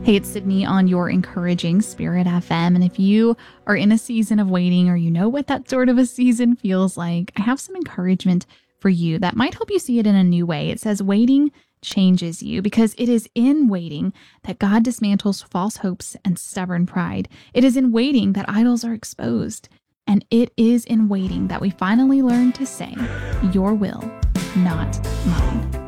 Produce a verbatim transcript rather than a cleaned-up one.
Hey, it's Sydney on your Encouraging Spirit F M. And if you are in a season of waiting, or you know what that sort of a season feels like, I have some encouragement for you that might help you see it in a new way. It says waiting changes you, because it is in waiting that God dismantles false hopes and stubborn pride. It is in waiting that idols are exposed. And it is in waiting that we finally learn to say, your will, not mine.